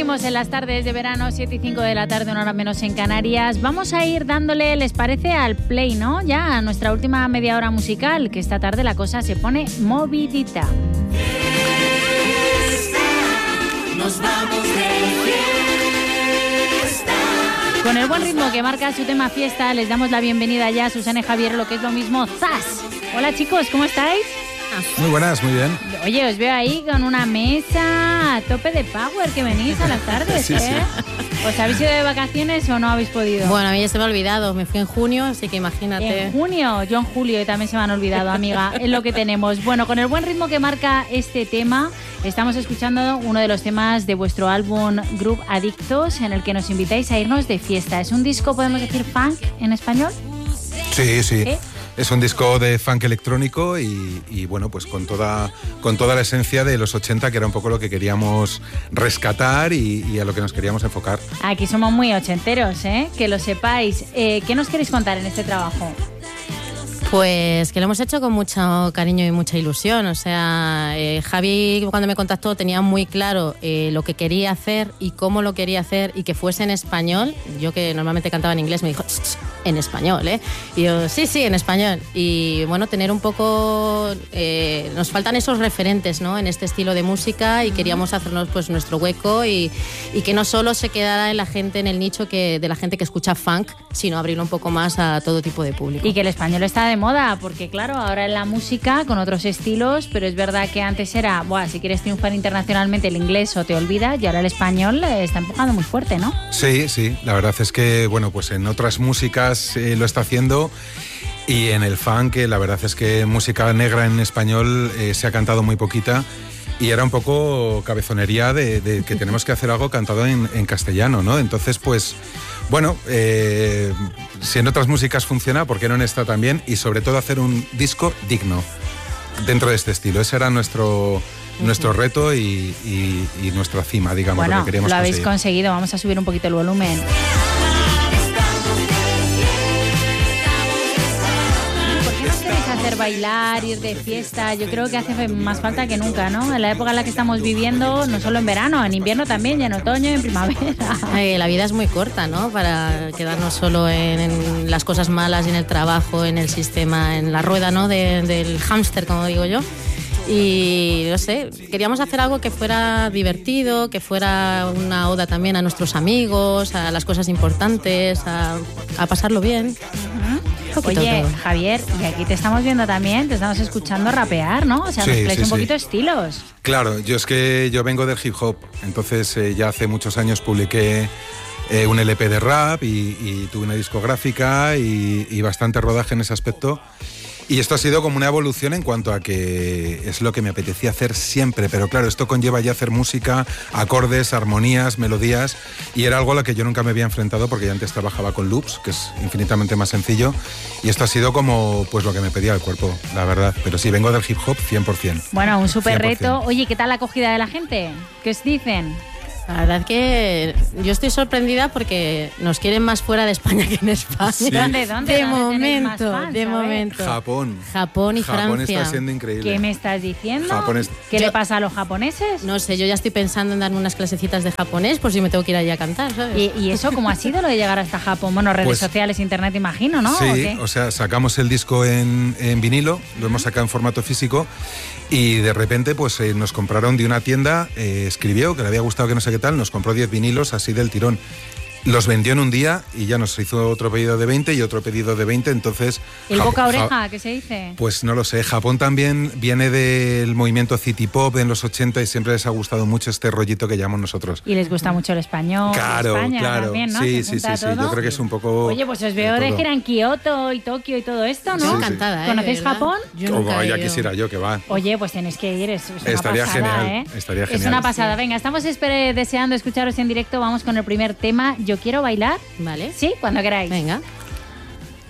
Seguimos en las tardes de verano, 7 y 5 de la tarde, una hora menos en Canarias. Vamos a ir dándole, ¿les parece?, al play, ¿no? Ya a nuestra última media hora musical, que esta tarde la cosa se pone movidita. Nos vamos de fiesta. Con el buen ritmo que marca su tema Fiesta, les damos la bienvenida ya a Susana y Javier, lo que es lo mismo, ¡zas! Hola chicos, ¿cómo estáis? Muy buenas, muy bien. Oye, os veo ahí con una mesa a tope de power que venís a las tardes, sí, ¿eh? Sí. ¿Os habéis ido de vacaciones o no habéis podido? Bueno, a mí ya se me ha olvidado, me fui en junio, así que imagínate. En junio, yo en julio y también se me han olvidado, amiga, es lo que tenemos. Bueno, con el buen ritmo que marca este tema, estamos escuchando uno de los temas de vuestro álbum Group Adictos, en el que nos invitáis a irnos de fiesta. ¿Es un disco, podemos decir, funk en español? Sí, sí. ¿Sí? Es un disco de funk electrónico y bueno, pues con toda la esencia de los 80, que era un poco lo que queríamos rescatar y a lo que nos queríamos enfocar. Aquí somos muy ochenteros, ¿eh? Que lo sepáis. ¿Qué nos queréis contar en este trabajo? Pues que lo hemos hecho con mucho cariño y mucha ilusión. O sea, Javi cuando me contactó tenía muy claro lo que quería hacer y cómo lo quería hacer y que fuese en español. Yo que normalmente cantaba en inglés me dijo, en español, ¿eh? Y yo, sí, en español. Y bueno, tener un poco... nos faltan esos referentes, ¿no?, en este estilo de música y queríamos hacernos pues nuestro hueco y que no solo se quedara en la gente, en el nicho de la gente que escucha funk, sino abrirlo un poco más a todo tipo de público. Y que el español está de moda, porque claro, ahora en la música con otros estilos, pero es verdad que antes era, si quieres triunfar internacionalmente el inglés o te olvidas, y ahora el español está empujando muy fuerte, ¿no? Sí, la verdad es que, bueno, pues en otras músicas lo está haciendo y en el funk, la verdad es que música negra en español se ha cantado muy poquita. Y era un poco cabezonería de que tenemos que hacer algo cantado en castellano, ¿no? Entonces, pues, bueno, si en otras músicas funciona, ¿por qué no en esta también? Y sobre todo hacer un disco digno dentro de este estilo. Ese era nuestro reto y nuestra cima, digamos, bueno, lo que queríamos lo habéis conseguir. conseguido. Vamos a subir un poquito el volumen. Hacer bailar, ir de fiesta, yo creo que hace más falta que nunca, ¿no? En la época en la que estamos viviendo, no solo en verano, en invierno también, y en otoño y en primavera. La vida es muy corta, ¿no? Para quedarnos solo en las cosas malas, en el trabajo, en el sistema, en la rueda, ¿no?, del hámster, como digo yo. Y no sé, queríamos hacer algo que fuera divertido, que fuera una oda también a nuestros amigos, a las cosas importantes, a pasarlo bien. Oye, Javier, y aquí te estamos viendo también, te estamos escuchando rapear, ¿no? O sea, mezcláis un poquito estilos. Claro, yo vengo del hip hop, entonces ya hace muchos años publiqué un LP de rap y tuve una discográfica y bastante rodaje en ese aspecto. Y esto ha sido como una evolución en cuanto a que es lo que me apetecía hacer siempre, pero claro, esto conlleva ya hacer música, acordes, armonías, melodías, y era algo a lo que yo nunca me había enfrentado porque yo antes trabajaba con loops, que es infinitamente más sencillo, y esto ha sido como pues lo que me pedía el cuerpo, la verdad. Pero sí, vengo del hip hop 100%. Bueno, un súper 100%. reto. Oye, ¿qué tal la acogida de la gente? ¿Qué os dicen? La verdad que yo estoy sorprendida porque nos quieren más fuera de España que en España. Sí. ¿Dónde? De ¿Dónde momento. Japón Japón y Japón Francia. está siendo increíble. ¿Qué me estás diciendo? Japón ¿Qué le pasa a los japoneses? No sé, yo ya estoy pensando en darme unas clasecitas de japonés por si me tengo que ir allá a cantar, ¿sabes? ¿Y eso cómo ha sido lo de llegar hasta Japón? Bueno, redes Pues, sociales, internet, imagino, ¿no? Sí, o sea, sacamos el disco en vinilo, lo hemos sacado en formato físico y de repente pues nos compraron de una tienda, escribió que le había gustado que no sé qué tal, nos compró 10 vinilos así del tirón. Los vendió en un día y ya nos hizo otro pedido de 20 y otro pedido de 20, entonces... ¿El boca a oreja, qué se dice? Pues no lo sé, Japón también viene del movimiento City Pop en los 80 y siempre les ha gustado mucho este rollito que llamamos nosotros. Y les gusta mucho el español. Claro, España claro. También, ¿no? Sí, todo. yo creo que es un poco... Oye, pues os veo de gira en Kioto y Tokio y todo esto, ¿no? Sí, encantada, ¿eh? ¿Conocéis Japón? Yo nunca he ya ido. quisiera yo que va. Oye, pues tenéis que ir, es una Estaría pasada, genial, estaría Es genial. una pasada. Venga, estamos deseando escucharos en directo. Vamos con el primer tema. Yo quiero bailar. Vale. Sí, cuando queráis. Venga.